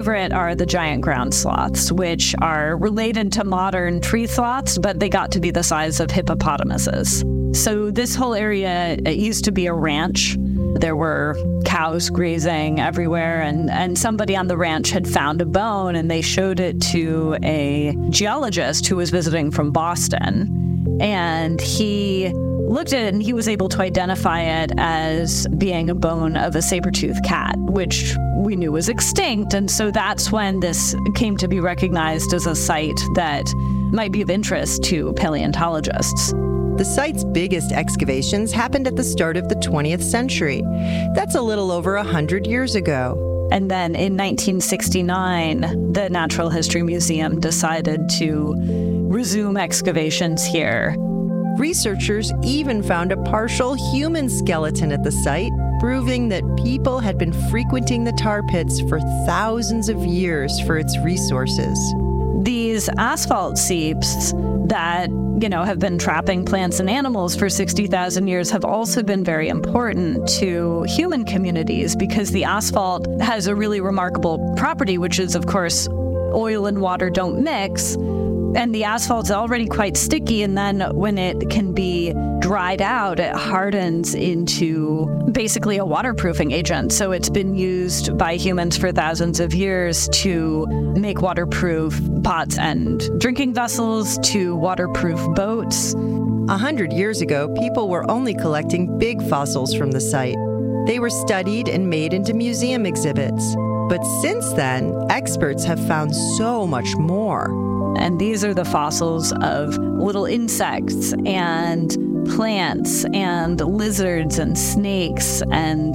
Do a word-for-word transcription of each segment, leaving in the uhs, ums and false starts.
favorite are the giant ground sloths, which are related to modern tree sloths, but they got to be the size of hippopotamuses. So this whole area, it used to be a ranch. There were cows grazing everywhere, and, and somebody on the ranch had found a bone, and they showed it to a geologist who was visiting from Boston. And he looked at it, and he was able to identify it as being a bone of a saber-toothed cat, which we knew was extinct. And so that's when this came to be recognized as a site that might be of interest to paleontologists. The site's biggest excavations happened at the start of the twentieth century. That's a little over one hundred years ago. And then in nineteen sixty-nine, the Natural History Museum decided to resume excavations here. Researchers even found a partial human skeleton at the site, proving that people had been frequenting the tar pits for thousands of years for its resources. These asphalt seeps that, you know, have been trapping plants and animals for sixty thousand years have also been very important to human communities, because the asphalt has a really remarkable property, which is, of course, oil and water don't mix. And the asphalt's already quite sticky, and then when it can be dried out, it hardens into basically a waterproofing agent. So it's been used by humans for thousands of years to make waterproof pots and drinking vessels, to waterproof boats. A hundred years ago, people were only collecting big fossils from the site. They were studied and made into museum exhibits. But since then, experts have found so much more. And these are the fossils of little insects and plants and lizards and snakes and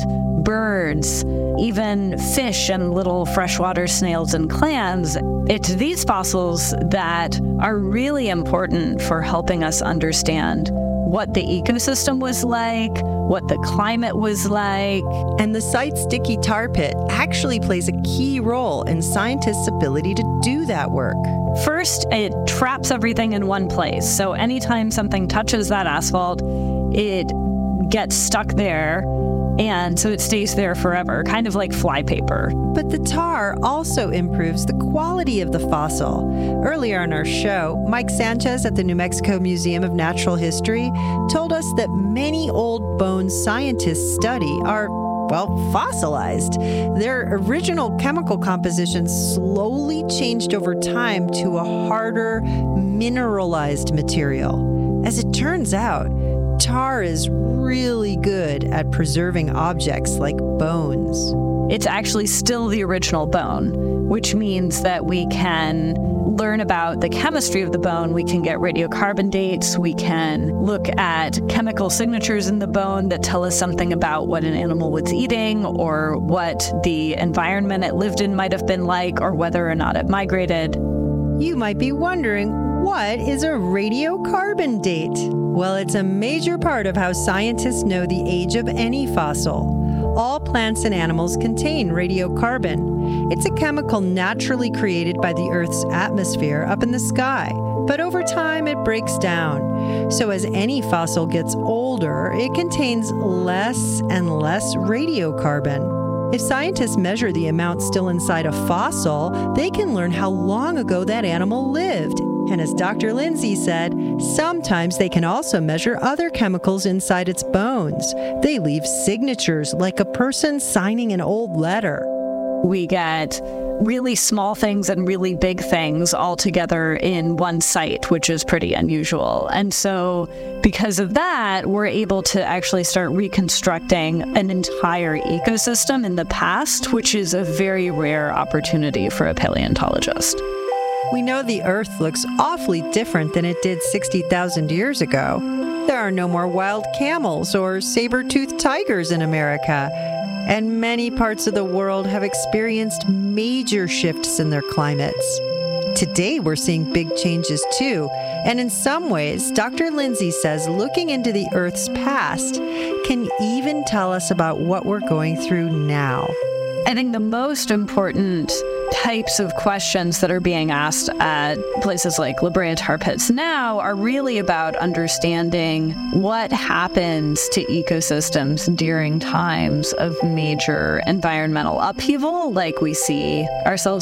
birds, even fish and little freshwater snails and clams. It's these fossils that are really important for helping us understand what the ecosystem was like, what the climate was like. And the site's sticky tar pit actually plays a key role in scientists' ability to do that work. First, it traps everything in one place. So anytime something touches that asphalt, it gets stuck there, and so it stays there forever, kind of like flypaper. But the tar also improves the quality of the fossil. Earlier in our show, Mike Sanchez at the New Mexico Museum of Natural History told us that many old bones scientists study are, well, fossilized. Their original chemical composition slowly changed over time to a harder, mineralized material. As it turns out, tar is really good at preserving objects like bones. It's actually still the original bone, which means that we can learn about the chemistry of the bone. We can get radiocarbon dates. We can look at chemical signatures in the bone that tell us something about what an animal was eating, or what the environment it lived in might have been like, or whether or not it migrated. You might be wondering, what is a radiocarbon date? Well, it's a major part of how scientists know the age of any fossil. All plants and animals contain radiocarbon. It's a chemical naturally created by the Earth's atmosphere up in the sky, but over time it breaks down. So as any fossil gets older, it contains less and less radiocarbon. If scientists measure the amount still inside a fossil, they can learn how long ago that animal lived. And as Doctor Lindsay said, sometimes they can also measure other chemicals inside its bones. They leave signatures like a person signing an old letter. We get really small things and really big things all together in one site, which is pretty unusual. And so because of that, we're able to actually start reconstructing an entire ecosystem in the past, which is a very rare opportunity for a paleontologist. We know the Earth looks awfully different than it did sixty thousand years ago. There are no more wild camels or saber-toothed tigers in America, and many parts of the world have experienced major shifts in their climates. Today, we're seeing big changes too, and in some ways, Doctor Lindsay says looking into the Earth's past can even tell us about what we're going through now. I think the most important types of questions that are being asked at places like La Brea Tar Pits now are really about understanding what happens to ecosystems during times of major environmental upheaval, like we see ourselves